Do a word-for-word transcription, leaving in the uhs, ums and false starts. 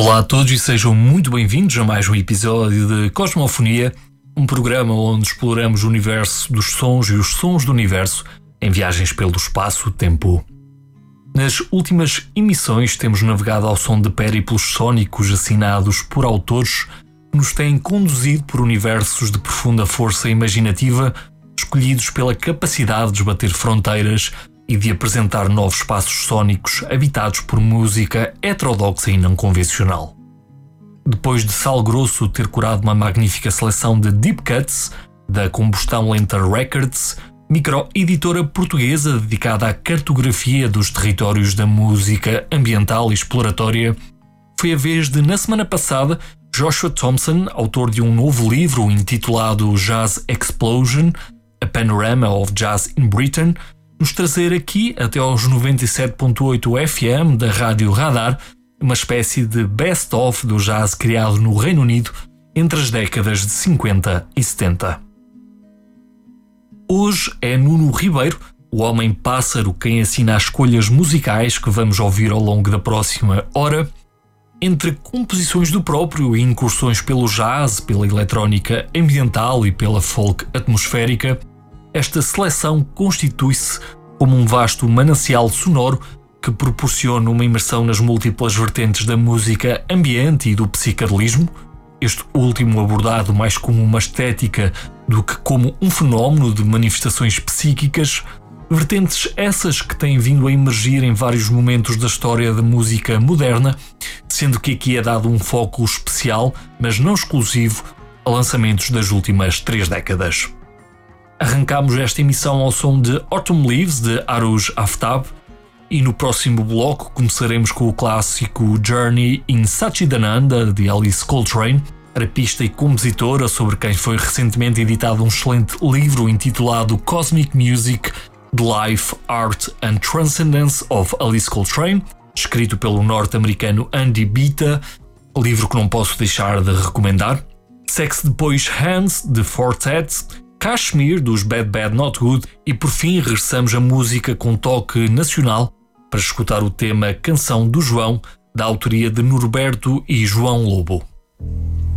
Olá a todos e sejam muito bem-vindos a mais um episódio de Cosmofonia, um programa onde exploramos o universo dos sons e os sons do universo em viagens pelo espaço-tempo. Nas últimas emissões temos navegado ao som de périplos sónicos assinados por autores que nos têm conduzido por universos de profunda força imaginativa, escolhidos pela capacidade de esbater fronteiras e de apresentar novos espaços sónicos habitados por música heterodoxa e não convencional. Depois de Sal Grosso ter curado uma magnífica seleção de Deep Cuts, da Combustão Lenta Records, micro-editora portuguesa dedicada à cartografia dos territórios da música ambiental e exploratória, foi a vez de, na semana passada, Joshua Thompson, autor de um novo livro intitulado Jazz Explosion, A Panorama of Jazz in Britain, nos trazer aqui, até aos noventa e sete ponto oito F M da Rádio Radar, uma espécie de best-of do jazz criado no Reino Unido entre as décadas de cinquenta e setenta. Hoje é Nuno Ribeiro, o homem-pássaro, quem assina as escolhas musicais que vamos ouvir ao longo da próxima hora. Entre composições do próprio e incursões pelo jazz, pela eletrónica ambiental e pela folk atmosférica, esta seleção constitui-se como um vasto manancial sonoro que proporciona uma imersão nas múltiplas vertentes da música ambiente e do psicadelismo, este último abordado mais como uma estética do que como um fenómeno de manifestações psíquicas, vertentes essas que têm vindo a emergir em vários momentos da história da música moderna, sendo que aqui é dado um foco especial, mas não exclusivo, a lançamentos das últimas três décadas. Arrancámos esta emissão ao som de Autumn Leaves, de Aruj Aftab, e no próximo bloco começaremos com o clássico Journey in Satchidananda, de Alice Coltrane, arpista e compositora, sobre quem foi recentemente editado um excelente livro intitulado Cosmic Music, The Life, Art and Transcendence of Alice Coltrane, escrito pelo norte-americano Andy Bita, livro que não posso deixar de recomendar. Segue-se depois Hands, de Fortet, Kashmir, dos Bad Bad Not Good, e por fim regressamos à música com toque nacional para escutar o tema Canção do João, da autoria de Norberto e João Lobo.